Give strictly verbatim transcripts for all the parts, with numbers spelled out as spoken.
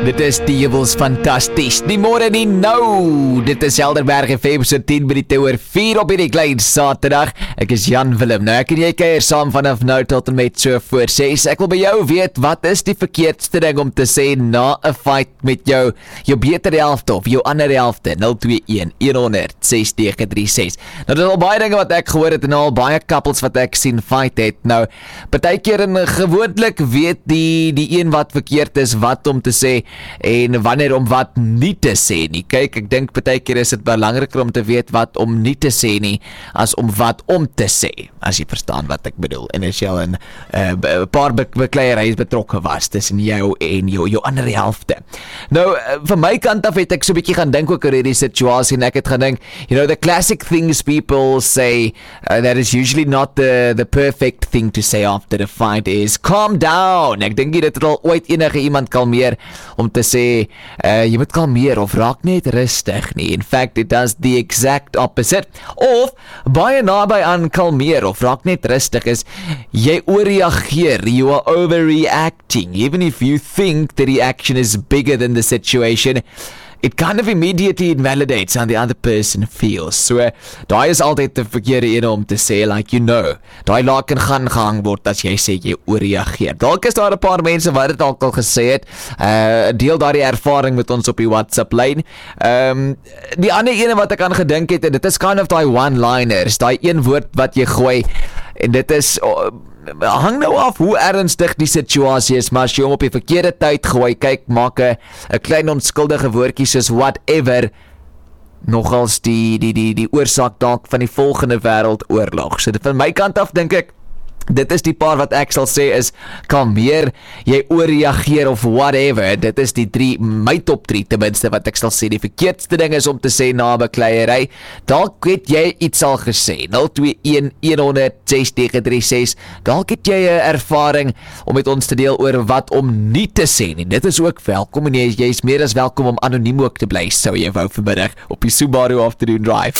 Dit is die jubels fantasties. Die môre nie nou. Dit is Helderberg F M so tien minute oor vier op hierdie klein Saterdag. Ek is Jan Willem. Nou ek en jy kuier saam vanaf nou tot en met so voor ses. Ek wil by jou weet, wat is die verkeerdste ding om te sê na 'n fight met jou jou beter helfte of jou ander helfte? nul twee een een honderd ses nege drie ses. Nou dit is al baie dinge wat ek gehoor het en al baie couples wat ek sien fight het. Nou partykeer en gewoonlik weet die die een wat verkeerd is wat om te sê en wanneer om wat nie te sê nie. Kyk, ek dink partykeer is dit belangriker om te weet wat om nie te sê nie as om wat om te sê, as jy verstaan wat ek bedoel. En as jy al 'n uh, paar be bekleiereis betrokke was tussen jou en jou jou ander helfte. Nou uh, van my kant af het ek so 'n bietjie gaan dink ook oor hierdie situasie en ek het gedink, you know, the classic things people say uh, that is usually not the the perfect thing to say after a fight is calm down. Ek dink dit het al ooit enige iemand kalmeer om te sê, uh, jy moet kalmeer of raak net rustig nie. In fact, it does the exact opposite. Of, baie naby aan kalmeer of raak net rustig is, jy oorreageer, you are overreacting. Even if you think the reaction is bigger than the situation, it kind of immediately invalidates how the other person feels. So, uh, daai is altyd die verkeerde een om te sê, like, you know, daai laken gaan gehang word as jy sê jy oorreageer. Dalk is daar 'n paar mense wat dit ook al gesê het. Uh, deel daardie ervaring met ons op die WhatsApp lyn. Um, die ander ene wat ek aan gedink het, en dit is kind of daai one-liners, daai een woord wat jy gooi, en dit is... Oh, hang nou af hoe ernstig die situasie is, maar as jy hom op die verkeerde tyd gooi, kyk, maak 'n 'n klein onskuldige woordjie soos whatever nogals die die die die oorsaak dalk van die volgende wêreldoorlog. So dit van my kant af dink ek dit is die paar wat ek sal sê is kalmeer, jy oorreageer of whatever. Dit is die drie, my top drie ten minste wat ek sal sê. Die verkeerdste ding is om te sê na 'n bekleierery. Dalk het jy iets al gesê. nul twee een een honderd ses nege drie ses. Dalk het jy 'n ervaring om met ons te deel oor wat om nie te sê nie. Dit is ook welkom en jy, jy is meer as welkom om anoniem ook te bly, sou jy wou vanmiddag op die Subaru Afternoon Drive.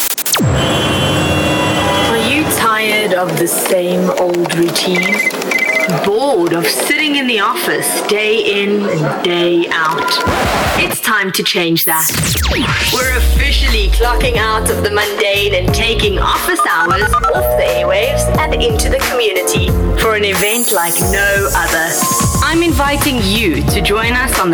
Tired of the same old routine? Bored of sitting in the office day in and day out? It's time to change that. We're officially clocking out of the mundane and taking office hours off the airwaves and into the community for an event like no other. I'm inviting you to join us on the